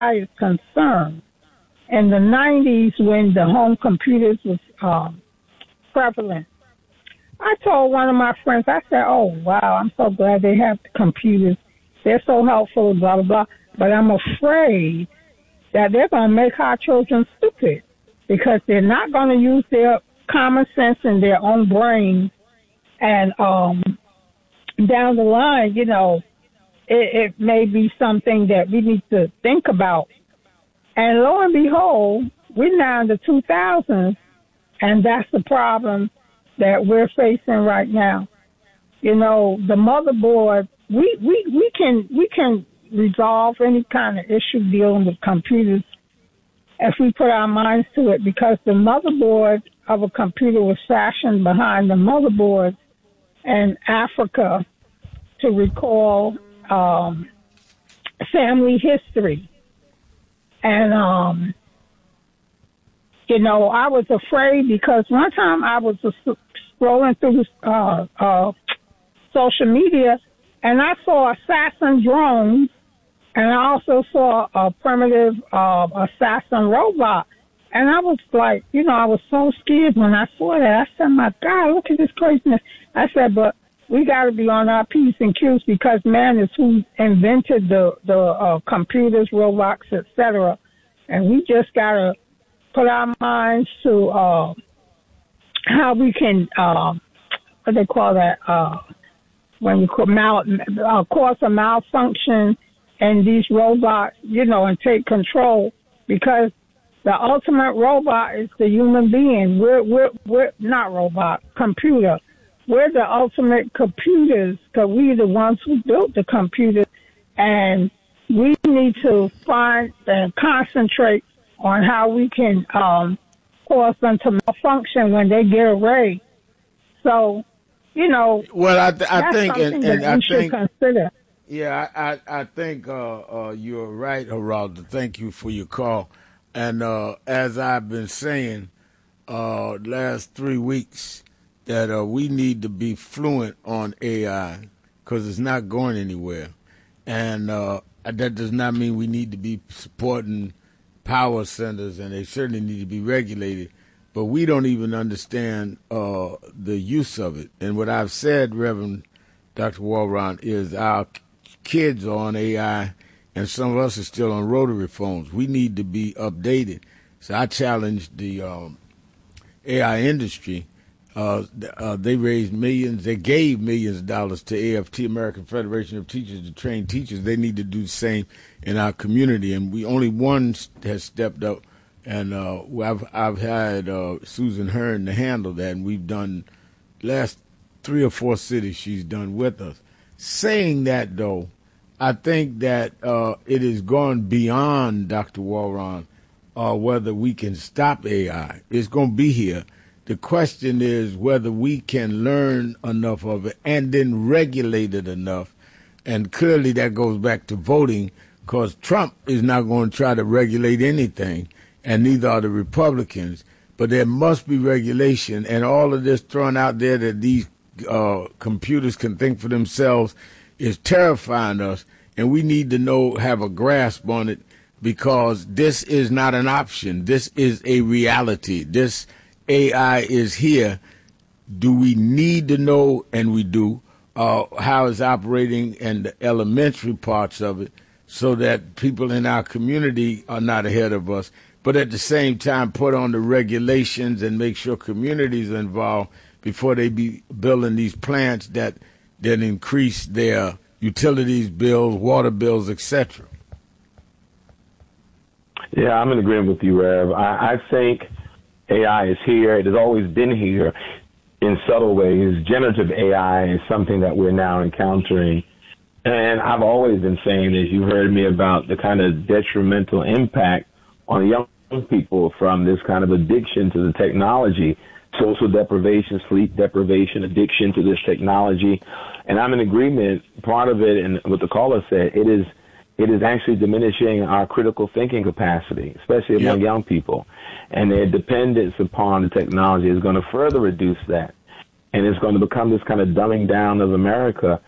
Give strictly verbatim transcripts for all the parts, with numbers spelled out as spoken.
is concerned, in the nineties when the home computers was um, prevalent, I told one of my friends, I said, oh, wow, I'm so glad they have the computers. They're so helpful, blah, blah, blah. But I'm afraid that they're going to make our children stupid because they're not going to use their common sense and their own brain. And um, down the line, you know, it, it may be something that we need to think about. And lo and behold, we're now in the two thousands, and that's the problem that we're facing right now. You know, the motherboard, we, we, we can we can resolve any kind of issue dealing with computers if we put our minds to it, because the motherboard of a computer was fashioned behind the motherboard in Africa to recall um, family history. And, um, you know, I was afraid because one time I was scrolling through uh, uh, social media and I saw assassin drones, and I also saw a primitive uh, assassin robot. And I was like, you know, I was so scared when I saw that. I said, my God, look at this craziness. I said, but we got to be on our P's and Q's because man is who invented the, the uh, computers, robots, et cetera. And we just got to put our minds to uh, how we can, uh, what they call that, uh, when we call mal, uh, cause a malfunction in these robots, you know, and take control, because the ultimate robot is the human being. We're, we're, we're not robot, computer. We're the ultimate computers because we're the ones who built the computers, and we need to find and concentrate on how we can um, cause them to malfunction when they get arrayed. So, you know, well, I, th- I that's think, something and, that and I we should think, consider. Yeah, I, I, I think uh, uh, you're right, Geraldo. Thank you for your call. And uh, as I've been saying uh, last three weeks, that uh, we need to be fluent on A I because it's not going anywhere. And uh, that does not mean we need to be supporting power centers, and they certainly need to be regulated. But we don't even understand uh, the use of it. And what I've said, Reverend Doctor Walron, is our kids are on A I, and some of us are still on rotary phones. We need to be updated. So I challenge the um, A I industry. Uh, uh, they raised millions. They gave millions of dollars to A F T, American Federation of Teachers, to train teachers. They need to do the same in our community. And we only one has stepped up. And uh, I've I've had uh, Susan Hearn to handle that, and we've done last three or four cities she's done with us. Saying that, though, I think that uh, it has gone beyond, Doctor Walron, uh, whether we can stop A I. It's going to be here. The question is whether we can learn enough of it and then regulate it enough. And clearly that goes back to voting, because Trump is not going to try to regulate anything, and neither are the Republicans. But there must be regulation, and all of this thrown out there that these uh, computers can think for themselves is terrifying us, and we need to know, have a grasp on it, because this is not an option. This is a reality. This A I is here. Do we need to know, and we do, uh, how it's operating and the elementary parts of it, so that people in our community are not ahead of us, but at the same time put on the regulations and make sure communities are involved before they be building these plants that that increase their utilities bills, water bills, et cetera. Yeah, I'm in agreement with you, Rev. I, I think A I is here. It has always been here in subtle ways. Generative A I is something that we're now encountering. And I've always been saying this. You've heard me about the kind of detrimental impact on young people from this kind of addiction to the technology, social deprivation, sleep deprivation, addiction to this technology. And I'm in agreement. Part of it, and what the caller said, it is it is actually diminishing our critical thinking capacity, especially among yep. young people. And their dependence upon the technology is going to further reduce that. And it's going to become this kind of dumbing down of America.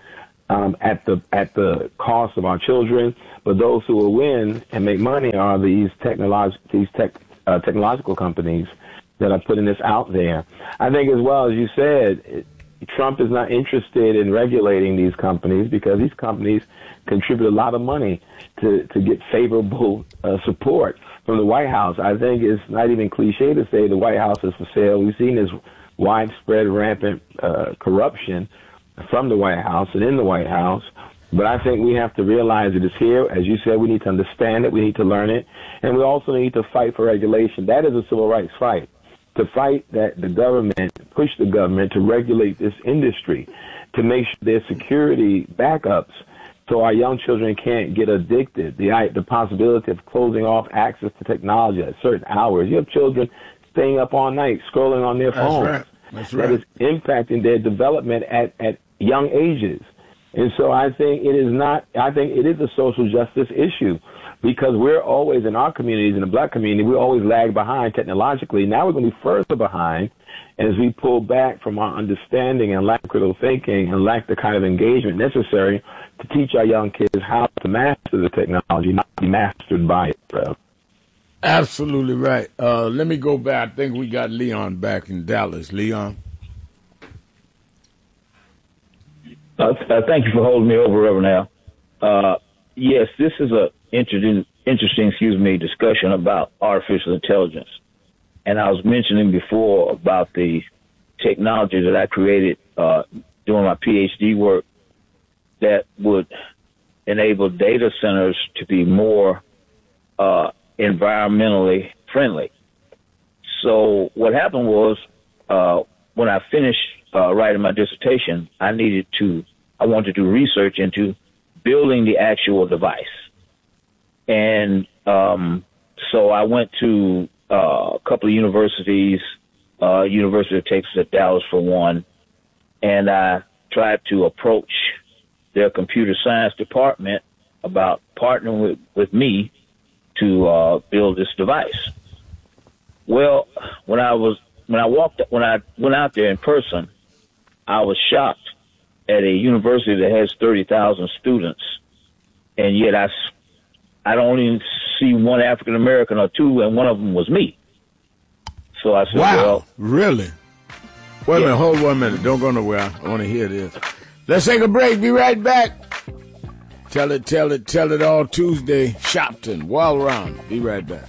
um, at the at the cost of our children. But those who will win and make money are these technolog- these tech, uh, technological companies that are putting this out there. I think, as well as you said, it, Trump is not interested in regulating these companies because these companies contribute a lot of money to, to get favorable uh, support from the White House. I think it's not even cliche to say the White House is for sale. We've seen this widespread, rampant uh, corruption from the White House and in the White House. But I think we have to realize it is here. As you said, we need to understand it. We need to learn it. And we also need to fight for regulation. That is a civil rights fight. To fight that the government, push the government to regulate this industry, to make sure there's security backups so our young children can't get addicted. The, the possibility of closing off access to technology at certain hours. You have children staying up all night, scrolling on their phones. That's right. That's right. That is impacting their development at, at young ages. And so I think it is not, I think it is a social justice issue because we're always in our communities, in the black community, we always lag behind technologically. Now we're going to be further behind as we pull back from our understanding and lack of critical thinking and lack the kind of engagement necessary to teach our young kids how to master the technology, not be mastered by it, bro. Absolutely right. Uh, let me go back. I think we got Leon back in Dallas. Leon? Uh, uh, thank you for holding me over, Reverend Al. Uh, yes, this is a interesting, interesting, excuse me, discussion about artificial intelligence. And I was mentioning before about the technology that I created uh, doing my PhD work that would enable data centers to be more uh, environmentally friendly. So what happened was uh, when I finished Uh, writing my dissertation, I needed to, I wanted to do research into building the actual device. And um, so I went to uh, a couple of universities, uh, University of Texas at Dallas for one, and I tried to approach their computer science department about partnering with, with me to uh, build this device. Well, when I was, when I walked, when I went out there in person, I was shocked at a university that has thirty thousand students, and yet I, I don't even see one African American or two, and one of them was me. So I said, wow, well, really? Wait yeah. a minute, hold one minute. Don't go nowhere. I want to hear this. Let's take a break. Be right back. Tell it, tell it, tell it all Tuesday. Shopton, Wild Round. Be right back.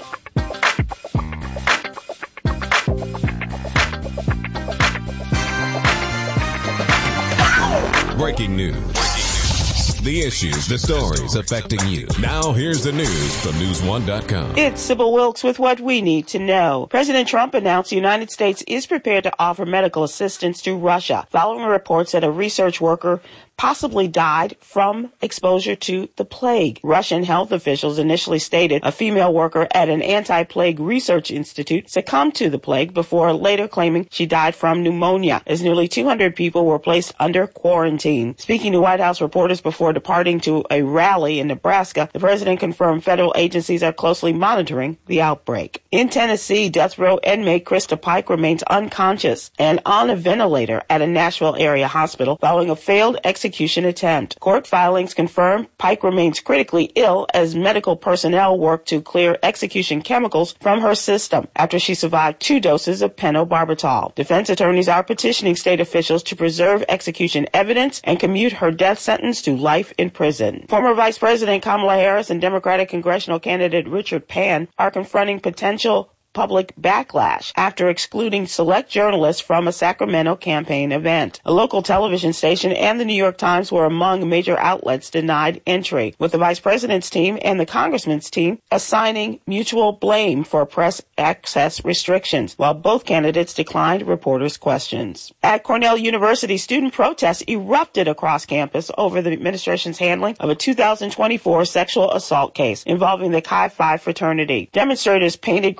Breaking news. Breaking news. The issues, the stories affecting you. Now here's the news from news one dot com. It's Sybil Wilkes with what we need to know. President Trump announced the United States is prepared to offer medical assistance to Russia, following reports that a research worker possibly died from exposure to the plague. Russian health officials initially stated a female worker at an anti-plague research institute succumbed to the plague before later claiming she died from pneumonia, as nearly two hundred people were placed under quarantine. Speaking to White House reporters before departing to a rally in Nebraska, the president confirmed federal agencies are closely monitoring the outbreak. In Tennessee, death row inmate Krista Pike remains unconscious and on a ventilator at a Nashville area hospital following a failed execution Execution attempt. Court filings confirm Pike remains critically ill as medical personnel work to clear execution chemicals from her system after she survived two doses of pentobarbital. Defense attorneys are petitioning state officials to preserve execution evidence and commute her death sentence to life in prison. Former Vice President Kamala Harris and Democratic congressional candidate Richard Pan are confronting potential public backlash after excluding select journalists from a Sacramento campaign event. A local television station and the New York Times were among major outlets denied entry, with the vice president's team and the congressman's team assigning mutual blame for press access restrictions, while both candidates declined reporters' questions. At Cornell University, student protests erupted across campus over the administration's handling of a two thousand twenty-four sexual assault case involving the Chi Phi fraternity. Demonstrators painted graffiti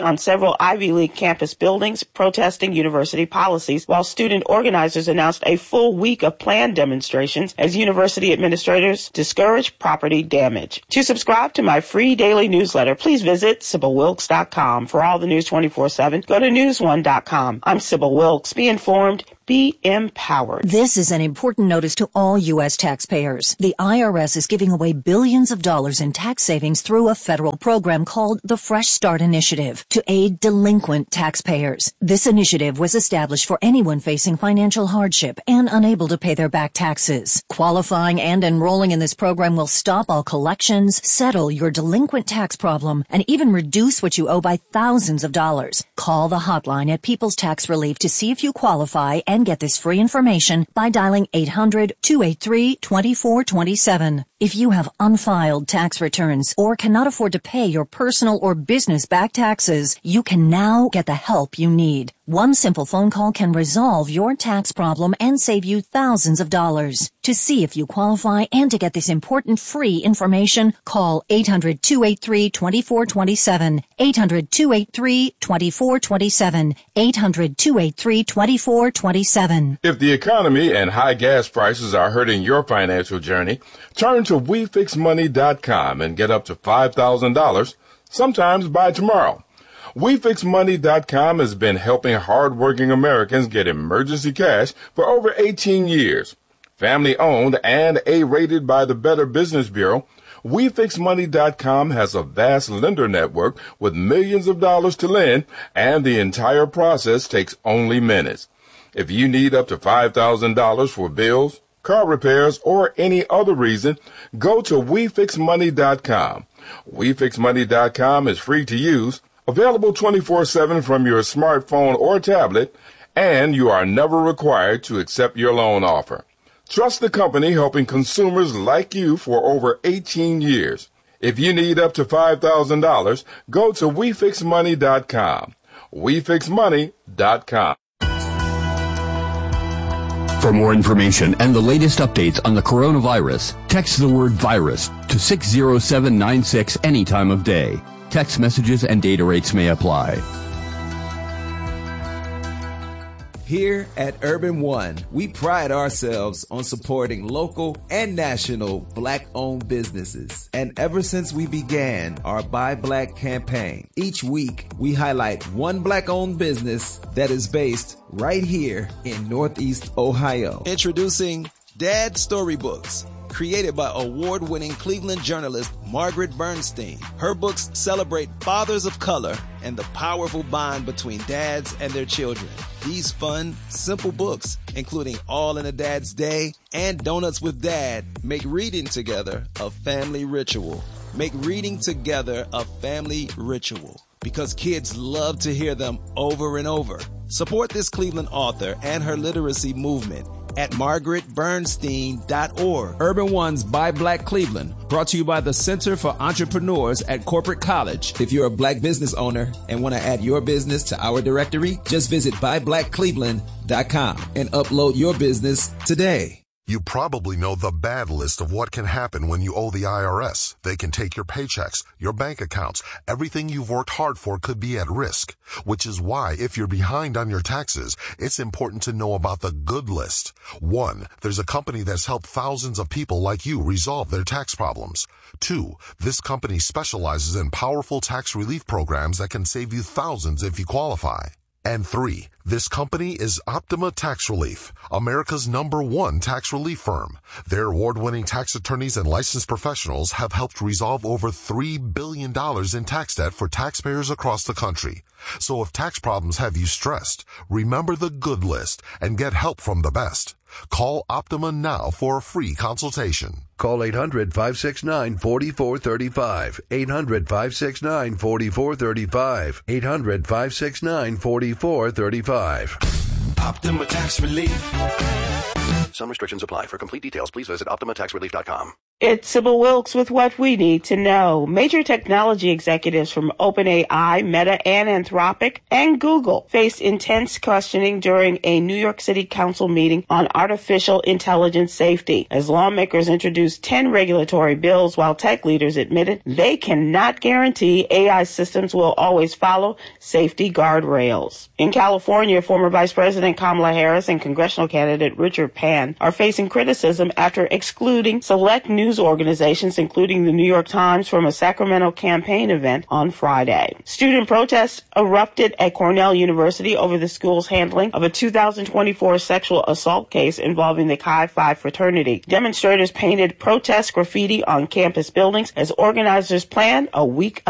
on several Ivy League campus buildings protesting university policies, while student organizers announced a full week of planned demonstrations as university administrators discourage property damage. To subscribe to my free daily newsletter, please visit Sybil Wilkes dot com. For all the news twenty-four seven, go to news one dot com. I'm Sybil Wilkes. Be informed. Be empowered. This is an important notice to all U S taxpayers. The I R S is giving away billions of dollars in tax savings through a federal program called the Fresh Start Initiative to aid delinquent taxpayers. This initiative was established for anyone facing financial hardship and unable to pay their back taxes. Qualifying and enrolling in this program will stop all collections, settle your delinquent tax problem, and even reduce what you owe by thousands of dollars. Call the hotline at People's Tax Relief to see if you qualify and get this free information by dialing eight hundred, two eight three, two four two seven. If you have unfiled tax returns or cannot afford to pay your personal or business back taxes, you can now get the help you need. One simple phone call can resolve your tax problem and save you thousands of dollars. To see if you qualify and to get this important free information, call eight hundred, two eight three, two four two seven, eight hundred, two eight three, two four two seven, eight hundred, two eight three, two four two seven. If the economy and high gas prices are hurting your financial journey, turn to we fix money dot com and get up to five thousand dollars, sometimes by tomorrow. we fix money dot com has been helping hardworking Americans get emergency cash for over eighteen years. Family owned and A-rated by the Better Business Bureau, we fix money dot com has a vast lender network with millions of dollars to lend, and the entire process takes only minutes. If you need up to five thousand dollars for bills, car repairs, or any other reason, go to we fix money dot com. we fix money dot com is free to use, available twenty-four seven from your smartphone or tablet, and you are never required to accept your loan offer. Trust the company helping consumers like you for over eighteen years. If you need up to five thousand dollars, go to we fix money dot com. we fix money dot com. For more information and the latest updates on the coronavirus, text the word virus to six zero seven nine six any time of day. Text messages and data rates may apply. Here at Urban One, we pride ourselves on supporting local and national Black-owned businesses. And ever since we began our Buy Black campaign, each week we highlight one Black-owned business that is based right here in Northeast Ohio. Introducing Dad Storybooks, created by award-winning Cleveland journalist Margaret Bernstein. Her books celebrate fathers of color and the powerful bond between dads and their children. These fun, simple books, including All in a Dad's Day and Donuts with Dad, make reading together a family ritual. Make reading together a family ritual, because kids love to hear them over and over. Support this Cleveland author and her literacy movement at margaret bernstein dot org. Urban One's Buy Black Cleveland, brought to you by the Center for Entrepreneurs at Corporate College. If you're a Black business owner and want to add your business to our directory, just visit buy black cleveland dot com and upload your business today. You probably know the bad list of what can happen when you owe the I R S. They can take your paychecks, your bank accounts. Everything you've worked hard for could be at risk, which is why if you're behind on your taxes, it's important to know about the good list. One, there's a company that's helped thousands of people like you resolve their tax problems. Two, this company specializes in powerful tax relief programs that can save you thousands if you qualify. And three, this company is Optima Tax Relief, America's number one tax relief firm. Their award-winning tax attorneys and licensed professionals have helped resolve over three billion dollars in tax debt for taxpayers across the country. So if tax problems have you stressed, remember the good list and get help from the best. Call Optima now for a free consultation. Call eight hundred, five six nine, four four three five. eight hundred, five six nine, four four three five. eight hundred, five six nine, four four three five. Optima Tax Relief. Some restrictions apply. For complete details, please visit Optima Tax Relief dot com. It's Sybil Wilkes with what we need to know. Major technology executives from OpenAI, Meta, and Anthropic, and Google faced intense questioning during a New York City Council meeting on artificial intelligence safety, as lawmakers introduced ten regulatory bills while tech leaders admitted they cannot guarantee A I systems will always follow safety guardrails. In California, former Vice President Kamala Harris and congressional candidate Richard Pan are facing criticism after excluding select news organizations, including the New York Times, from a Sacramento campaign event on Friday. Student protests erupted at Cornell University over the school's handling of a two thousand twenty-four sexual assault case involving the Chi Phi fraternity. Demonstrators painted protest graffiti on campus buildings as organizers planned a week